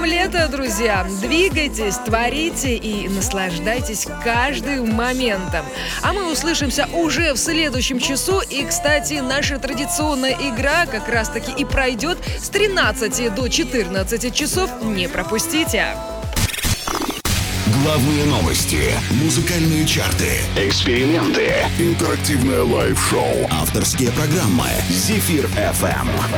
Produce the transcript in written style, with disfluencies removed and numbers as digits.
вам лето, друзья! Двигайтесь, творите и наслаждайтесь каждым моментом. А мы услышимся уже в следующем часу. И, кстати, наша традиционная игра как раз-таки и пройдет с 13 до 14 часов. Не пропустите! Главные новости, музыкальные чарты, эксперименты, интерактивное лайв-шоу, авторские программы. Зефир FM.